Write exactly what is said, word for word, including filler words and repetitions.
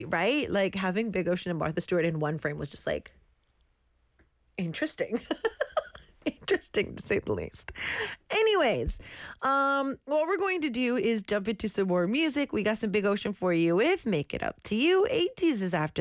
right? Like having Big Ocean and Martha Stewart in one frame was just like interesting. Interesting to say the least. Anyways, um, what we're going to do is jump into some more music. We got some Big Ocean for you with Make It Up to You. eighties is after